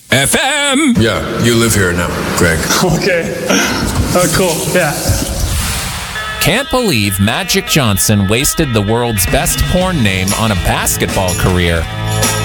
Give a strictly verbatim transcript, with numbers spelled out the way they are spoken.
F M. Yeah, you live here now, Greg. Okay. Oh, cool. Yeah. Can't believe Magic Johnson wasted the world's best porn name on a basketball career.